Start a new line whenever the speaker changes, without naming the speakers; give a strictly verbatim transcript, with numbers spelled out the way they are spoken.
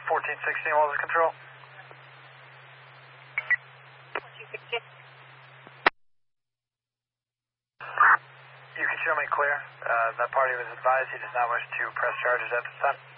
fourteen sixteen, what was the control?
fourteen sixteen.
You can show me clear. Uh, that party was advised he does not wish to press charges at this time.